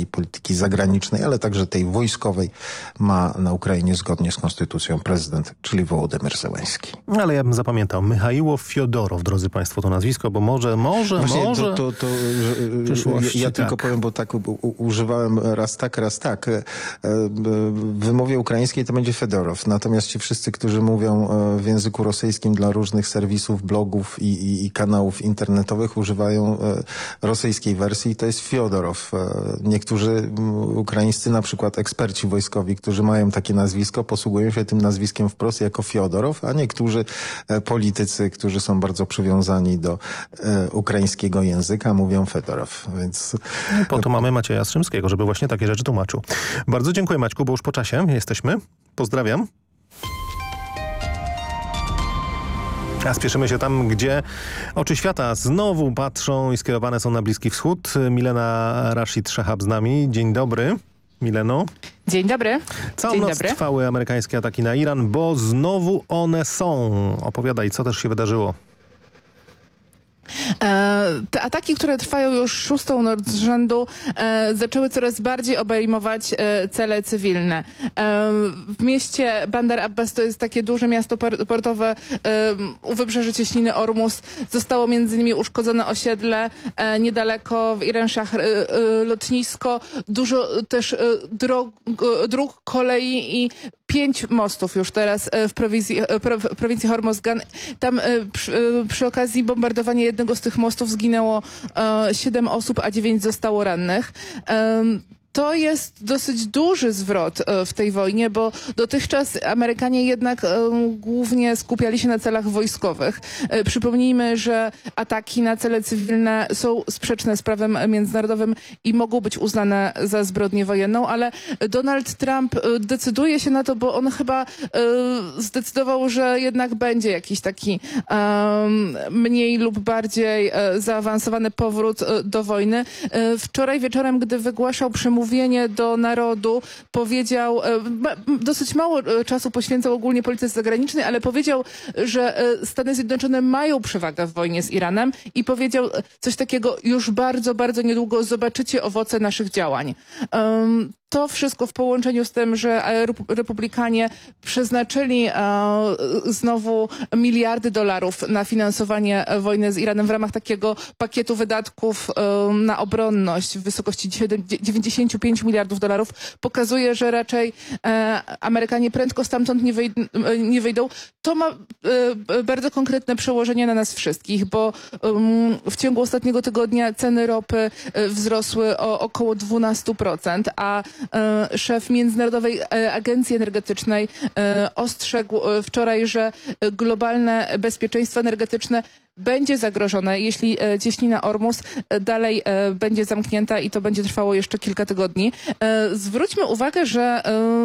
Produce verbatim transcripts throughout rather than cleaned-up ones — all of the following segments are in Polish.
polityki zagranicznej, ale także tej wojskowej ma na Ukrainie zgodnie z konstytucją prezydent, czyli Wołodymyr Zełenski. Ale ja bym zapamiętał, Michaiło Fiodorow, drodzy państwo, to nazwisko, bo może, może, Właśnie może... To, to, to, że, ja, ja tylko tak. powiem, bo tak u, używałem raz tak, raz tak. W wymowie ukraińskiej to będzie Fedorow. Natomiast ci wszyscy, którzy mówią w języku rosyjskim dla różnych serwisów, blogów i, i, i kanałów internetowych, używają rosyjskiej wersji. To jest Fiodorow. Niektórzy ukraińscy, na przykład eksperci wojskowi, którzy mają takie nazwisko, posługują się tym nazwiskiem wprost jako Fiodorow, a niektórzy politycy, którzy są bardzo przywiązani do e, ukraińskiego języka, mówią Fedorow. Więc... No, po to mamy Macieja Strzymskiego, żeby właśnie takie rzeczy tłumaczył. Bardzo dziękuję, Maćku, bo już po czasie jesteśmy. Pozdrawiam. A spieszymy się tam, gdzie oczy świata znowu patrzą i skierowane są na Bliski Wschód. Milena Rashid Shahab z nami. Dzień dobry, Mileno. Dzień dobry. Całą Dzień noc dobry. trwały amerykańskie ataki na Iran, bo znowu one są. Opowiadaj, co też się wydarzyło. E, te ataki, które trwają już szóstą noc z rzędu, e, zaczęły coraz bardziej obejmować e, cele cywilne. E, w mieście Bandar Abbas, to jest takie duże miasto portowe e, u wybrzeży cieśniny Ormus, zostało między innymi uszkodzone osiedle, e, niedaleko w Iran Shah e, e, lotnisko, dużo też e, drog, e, dróg, kolei i pięć mostów już teraz w prowincji, w prowincji Hormozgan. Tam przy, przy okazji bombardowania jednego z tych mostów zginęło siedem osób, a dziewięć zostało rannych. To jest dosyć duży zwrot w tej wojnie, bo dotychczas Amerykanie jednak głównie skupiali się na celach wojskowych. Przypomnijmy, że ataki na cele cywilne są sprzeczne z prawem międzynarodowym i mogą być uznane za zbrodnię wojenną, ale Donald Trump decyduje się na to, bo on chyba zdecydował, że jednak będzie jakiś taki mniej lub bardziej zaawansowany powrót do wojny. Wczoraj wieczorem, gdy wygłaszał przemówienie do narodu, powiedział, dosyć mało czasu poświęcał ogólnie polityce zagranicznej, ale powiedział, że Stany Zjednoczone mają przewagę w wojnie z Iranem i powiedział coś takiego: już bardzo, bardzo niedługo zobaczycie owoce naszych działań. Um, To wszystko w połączeniu z tym, że Republikanie przeznaczyli e, znowu miliardy dolarów na finansowanie wojny z Iranem w ramach takiego pakietu wydatków e, na obronność w wysokości dziewięćdziesiąt pięć miliardów dolarów, pokazuje, że raczej e, Amerykanie prędko stamtąd nie, wyjdą, nie wyjdą. To ma e, bardzo konkretne przełożenie na nas wszystkich, bo e, w ciągu ostatniego tygodnia ceny ropy e, wzrosły o około dwanaście procent, a szef Międzynarodowej Agencji Energetycznej ostrzegł wczoraj, że globalne bezpieczeństwo energetyczne będzie zagrożone, jeśli cieśnina Ormus dalej będzie zamknięta i to będzie trwało jeszcze kilka tygodni. Zwróćmy uwagę, że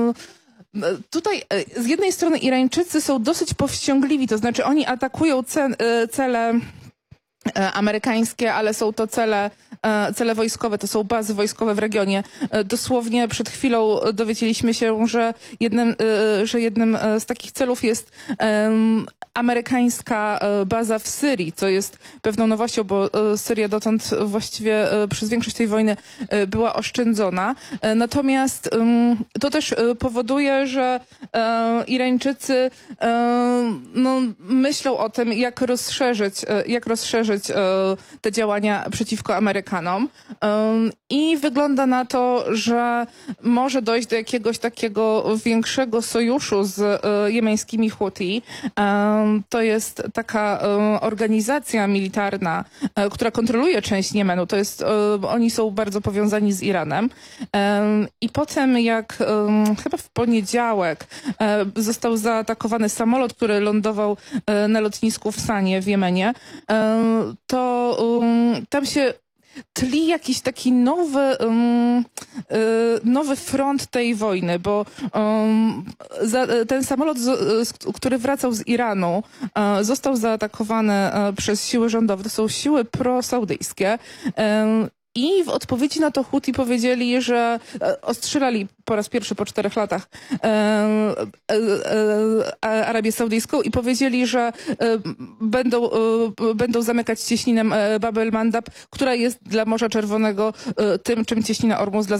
tutaj z jednej strony Irańczycy są dosyć powściągliwi, to znaczy oni atakują cele amerykańskie, ale są to cele, cele wojskowe, to są bazy wojskowe w regionie. Dosłownie przed chwilą dowiedzieliśmy się, że jednym, że jednym z takich celów jest um, amerykańska baza w Syrii, co jest pewną nowością, bo Syria dotąd właściwie przez większość tej wojny była oszczędzona. Natomiast um, to też powoduje, że um, Irańczycy um, no, myślą o tym, jak rozszerzyć, jak rozszerzyć te działania przeciwko Amerykanom. I wygląda na to, że może dojść do jakiegoś takiego większego sojuszu z jemeńskimi Huthi. To jest taka organizacja militarna, która kontroluje część Jemenu. To jest, oni są bardzo powiązani z Iranem. I potem jak chyba w poniedziałek został zaatakowany samolot, który lądował na lotnisku w Sanie w Jemenie, to um, tam się tli jakiś taki nowy, um, y, nowy front tej wojny, bo um, za, ten samolot, z, z, który wracał z Iranu, y, został zaatakowany y, przez siły rządowe. To są siły prosaudyjskie. Y, I w odpowiedzi na to Huthi powiedzieli, że ostrzelali po raz pierwszy po czterech latach e, e, e, Arabię Saudyjską i powiedzieli, że e, będą, e, będą zamykać cieśninę Bab el-Mandab, która jest dla Morza Czerwonego e, tym, czym cieśnina Ormus dla